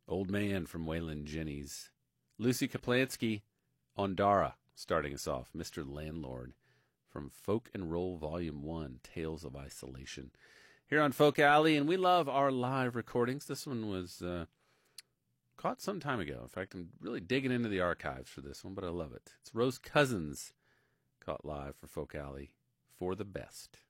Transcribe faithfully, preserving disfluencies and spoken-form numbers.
Old Man from Waylon Jennings. Lucy Kaplansky, Ondara, starting us off. Mister Landlord from Folk and Roll Volume one, Tales of Isolation. Here on Folk Alley, and we love our live recordings. This one was uh, caught some time ago. In fact, I'm really digging into the archives for this one, but I love it. It's Rose Cousins, caught live for Folk Alley, For the Best.